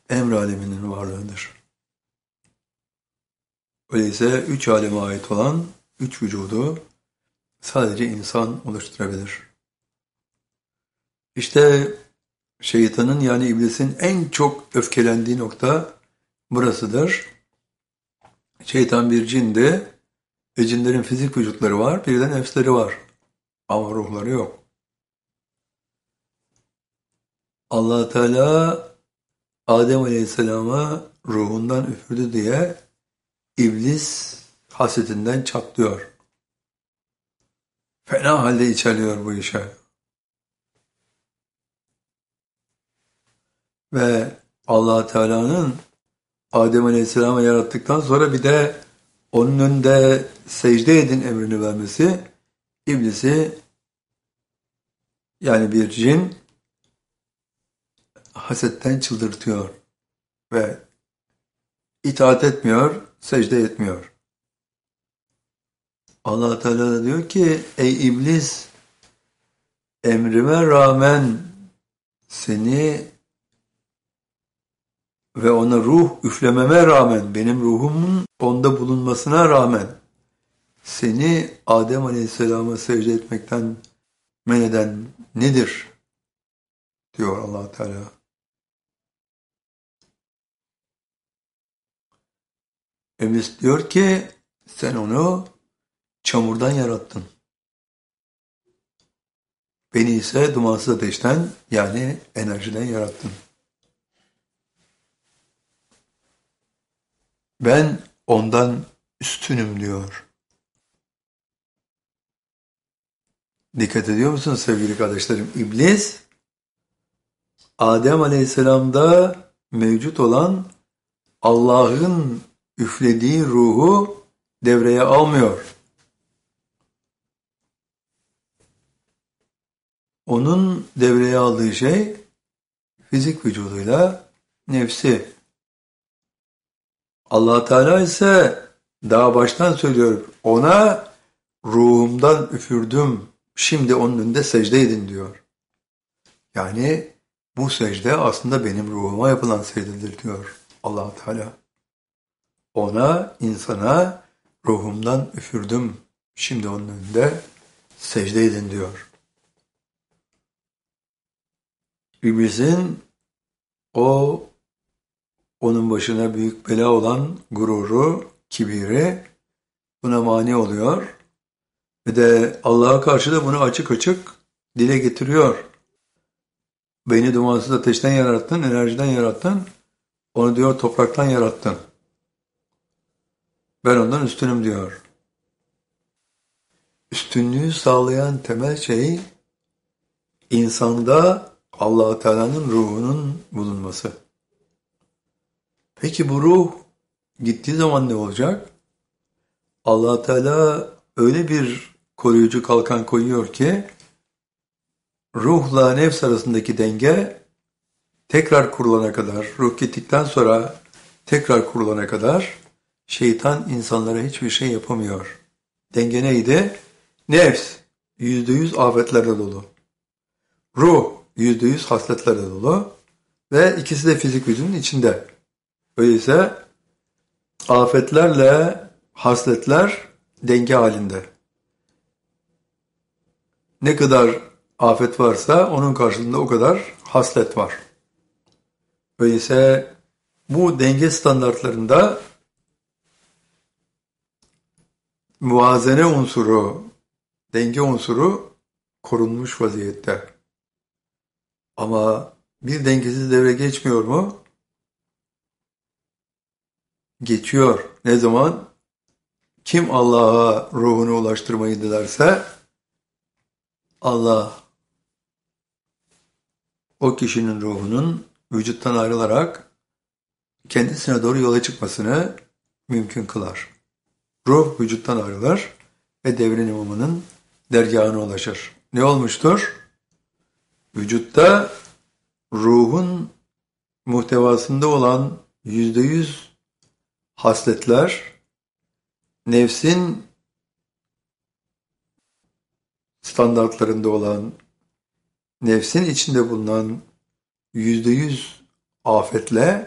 emr aleminin varlığıdır. Öyleyse üç aleme ait olan üç vücudu sadece insan oluşturabilir. İşte şeytanın yani iblisin en çok öfkelendiği nokta burasıdır. Şeytan bir cindi ve cinlerin fizik vücutları var, bir de nefsleri var. Ama ruhları yok. Allah Teala Adem Aleyhisselam'a ruhundan üfürdü diye iblis hasetinden çatlıyor. Fena halde içerliyor bu işe. Ve Allah Teala'nın Adem Aleyhisselam'ı yarattıktan sonra bir de onun önünde secde edin emrini vermesi iblisi yani bir cin hasetten çıldırtıyor ve itaat etmiyor, secde etmiyor. Allah Teala da diyor ki ey iblis emrime rağmen seni ve ona ruh üflememe rağmen benim ruhumun onda bulunmasına rağmen seni Adem Aleyhisselam'a secde etmekten men eden nedir? Diyor Allah Teala. İblis diyor ki sen onu çamurdan yarattın. Beni ise dumansız ateşten yani enerjiden yarattın. Ben ondan üstünüm diyor. Dikkat ediyor musunuz sevgili kardeşlerim? İblis Adem Aleyhisselam'da mevcut olan Allah'ın üflediği ruhu devreye almıyor. Onun devreye aldığı şey fizik vücuduyla nefsi. Allah Teala ise daha baştan söylüyor ona ruhumdan üfürdüm şimdi onun önünde secde edin diyor. Yani bu secde aslında benim ruhuma yapılan secdedir diyor Allah Teala. Ona, insana ruhumdan üfürdüm şimdi onun önünde secde edin diyor. İblisin onun başına büyük bela olan gururu, kibiri buna mani oluyor. Ve de Allah'a karşı da bunu açık açık dile getiriyor. Beni dumansız ateşten yarattın, enerjiden yarattın. Onu diyor topraktan yarattın. Ben ondan üstünüm diyor. Üstünlüğü sağlayan temel şey insanda Allah-u Teala'nın ruhunun bulunması. Peki bu ruh gittiği zaman ne olacak? Allah Teala öyle bir koruyucu kalkan koyuyor ki ruhla nefs arasındaki denge tekrar kurulana kadar, ruh gittikten sonra tekrar kurulana kadar şeytan insanlara hiçbir şey yapamıyor. Denge neydi? Nefs %100 afetlerle dolu. Ruh %100 hasletlerle dolu ve ikisi de fizik vücudun içinde. Öyleyse afetlerle hasletler denge halinde. Ne kadar afet varsa onun karşılığında o kadar haslet var. Öyleyse bu denge standartlarında muvazene unsuru, denge unsuru korunmuş vaziyette. Ama bir dengesiz devre geçmiyor mu? Geçiyor. Ne zaman? Kim Allah'a ruhunu ulaştırmayı dilerse Allah o kişinin ruhunun vücuttan ayrılarak kendisine doğru yola çıkmasını mümkün kılar. Ruh vücuttan ayrılır ve devrin imamının dergahına ulaşır. Ne olmuştur? Vücutta ruhun muhtevasında olan %100 hasletler, nefsin standartlarında olan, nefsin içinde bulunan %100 afetle